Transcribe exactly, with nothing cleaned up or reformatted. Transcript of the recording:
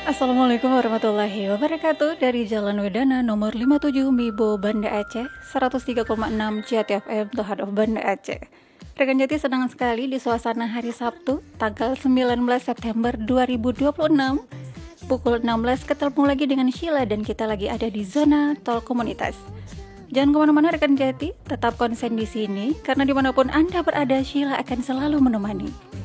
Assalamualaikum warahmatullahi wabarakatuh. Dari Jalan Wedana nomor lima puluh tujuh Mibo, Banda Aceh, seratus tiga koma enam Jati F M, The Heart of Banda Aceh. Rekan Jati senang sekali di suasana hari Sabtu, tanggal sembilan belas September dua ribu dua puluh enam, pukul enam belas ketemu lagi dengan Sheila dan kita lagi ada di zona tol komunitas. Jangan kemana-mana rekan Jati, tetap konsen di sini karena dimanapun Anda berada, Sheila akan selalu menemani.